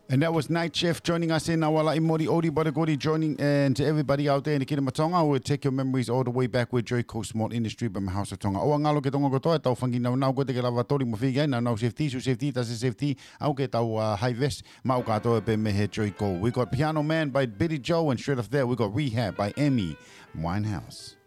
And that was Night Chef joining us in Awala Imori Odi Badagori joining, and to everybody out there in the Kinamatonga, we'll take your memories all the way back with Joy Coast Small Industry by House of Tonga. Oa ngalo ke tonga kotoa, tau whangi nau ko te ke lavatori mo whiga, nau safety, tase safety, au ke tau high vest, mau katoa pe me he Joy Co. We got Piano Man by Billy Joe, and straight off there we got Rehab by Amy Winehouse.